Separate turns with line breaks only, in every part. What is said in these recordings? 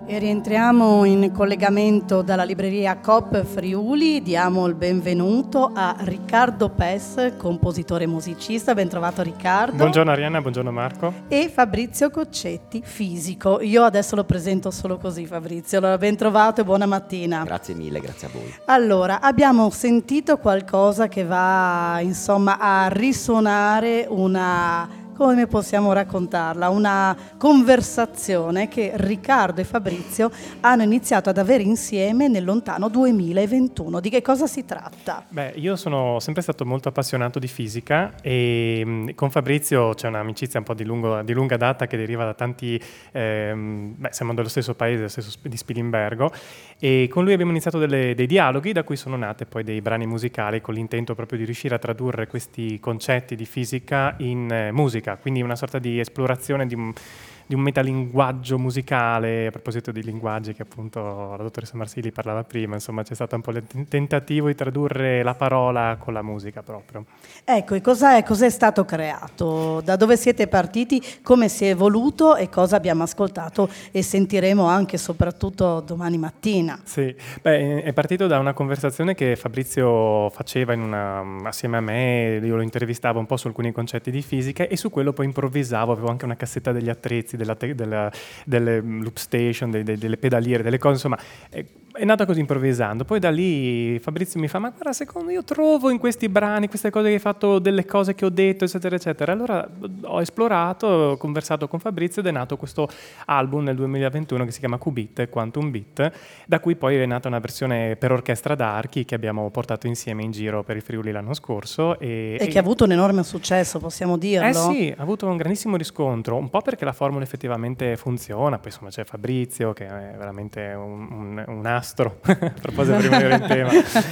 E rientriamo in collegamento dalla libreria Coop Friuli. Diamo il benvenuto a Riccardo Pes, compositore e musicista. Ben trovato Riccardo.
Buongiorno Arianna, buongiorno Marco.
E Fabrizio Coccetti, fisico. Io adesso lo presento solo così, Fabrizio. Allora, ben trovato e buona mattina.
Grazie mille, grazie a voi.
Allora, abbiamo sentito qualcosa che va, insomma, a risuonare come possiamo raccontarla? Una conversazione che Riccardo e Fabrizio hanno iniziato ad avere insieme nel lontano 2021. Di che cosa si tratta?
Beh, io sono sempre stato molto appassionato di fisica e con Fabrizio c'è un'amicizia un po' di lunga data che deriva da tanti, siamo dello stesso paese, di Spilimbergo, e con lui abbiamo iniziato dei dialoghi da cui sono nate poi dei brani musicali con l'intento proprio di riuscire a tradurre questi concetti di fisica in musica. Quindi una sorta di esplorazione di un metalinguaggio musicale, a proposito di linguaggi che appunto la dottoressa Marsili parlava prima, insomma c'è stato un po' il tentativo di tradurre la parola con la musica proprio.
Ecco, e cos'è stato creato? Da dove siete partiti? Come si è evoluto e cosa abbiamo ascoltato e sentiremo anche soprattutto domani mattina?
Sì, è partito da una conversazione che Fabrizio faceva assieme a me, io lo intervistavo un po' su alcuni concetti di fisica e su quello poi improvvisavo, avevo anche una cassetta degli attrezzi, delle loop station, delle pedaliere, delle cose, insomma è nata così improvvisando. Poi da lì Fabrizio mi fa: ma guarda, secondo io trovo in questi brani, queste cose che hai fatto, delle cose che ho detto, eccetera eccetera. Allora ho esplorato, ho conversato con Fabrizio ed è nato questo album nel 2021 che si chiama Qubit, Quantum Beat, da cui poi è nata una versione per orchestra d'archi che abbiamo portato insieme in giro per il Friuli l'anno scorso e
che ha avuto un enorme successo, possiamo dirlo?
Sì, ha avuto un grandissimo riscontro, un po' perché la formula effettivamente funziona, poi insomma c'è Fabrizio che è veramente un astro a proposito di rimanere in tema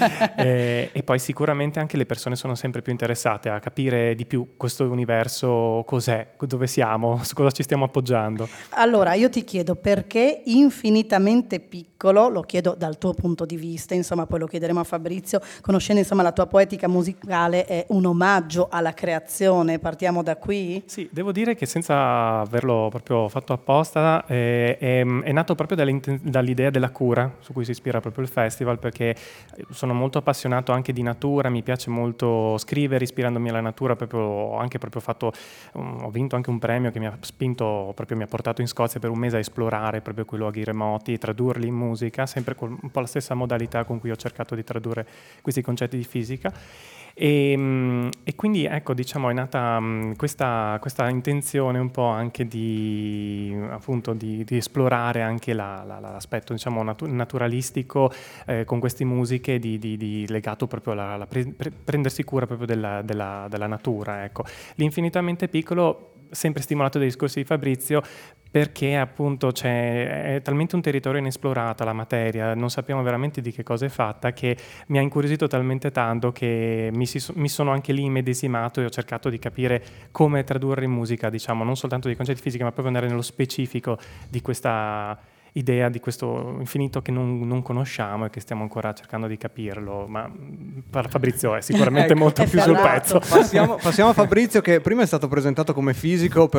e poi sicuramente anche le persone sono sempre più interessate a capire di più questo universo, cos'è, dove siamo, su cosa ci stiamo appoggiando.
Allora io ti chiedo perché infinitamente piccolo, lo chiedo dal tuo punto di vista, insomma poi lo chiederemo a Fabrizio, conoscendo insomma la tua poetica musicale, è un omaggio alla creazione, partiamo da qui?
Sì, devo dire che senza averlo proprio fatto apposta è nato proprio dall'idea della cura su cui si ispira proprio il festival, perché sono molto appassionato anche di natura, mi piace molto scrivere ispirandomi alla natura, ho vinto anche un premio che mi ha spinto, proprio mi ha portato in Scozia per un mese a esplorare proprio quei luoghi remoti e tradurli in musica, sempre con un po' la stessa modalità con cui ho cercato di tradurre questi concetti di fisica. E quindi ecco, diciamo, è nata questa intenzione un po' anche di esplorare anche l'aspetto, diciamo, naturalistico con queste musiche legato proprio alla prendersi cura proprio della natura, ecco. L'infinitamente piccolo, sempre stimolato dai discorsi di Fabrizio, perché appunto è talmente un territorio inesplorato la materia, non sappiamo veramente di che cosa è fatta, che mi ha incuriosito talmente tanto che mi sono anche lì immedesimato e ho cercato di capire come tradurre in musica, diciamo, non soltanto dei concetti fisici, ma proprio andare nello specifico di questa idea, di questo infinito che non conosciamo e che stiamo ancora cercando di capirlo, ma Fabrizio è sicuramente molto più sul pezzo.
Passiamo a Fabrizio, che prima è stato presentato come fisico,